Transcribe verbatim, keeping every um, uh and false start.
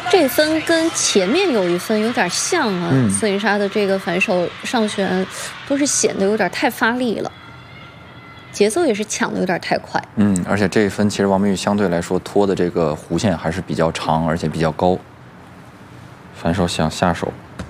这分跟前面有一分有点像啊， 嗯、 斯林莎的这个反手上旋都是显得有点太发力了，节奏也是抢的有点太快。 嗯，而且这一分其实王冰玉相对来说拖的这个弧线还是比较长，而且比较高。反手想下手。